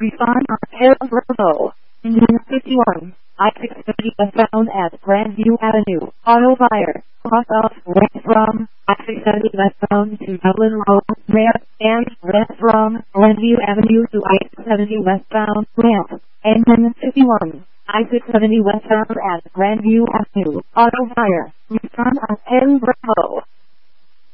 Refine on Hair Bravo. Indian 51. I-670 westbound at Grandview Avenue. Auto Fire. Cross off west from I-670 westbound to Dublin Road, ramp, and west from Grandview Avenue to I-670 westbound, ramp. Engine 51. I-670 westbound at Grandview Avenue. Auto Fire. Refine on Hair Bravo.